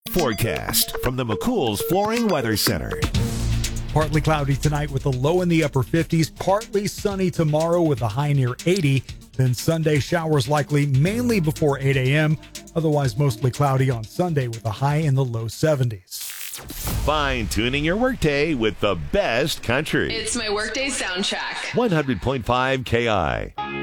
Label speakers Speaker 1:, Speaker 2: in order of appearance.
Speaker 1: Forecast from the McCool's Flooring Weather Center.
Speaker 2: Partly cloudy tonight with a low in the upper 50s. Partly sunny tomorrow with a high near 80. Then Sunday showers likely mainly before 8 a.m. Otherwise mostly cloudy on Sunday with a high in the low 70s.
Speaker 1: Fine-tuning your workday with the best country.
Speaker 3: It's my workday soundtrack.
Speaker 1: 100.5 KI.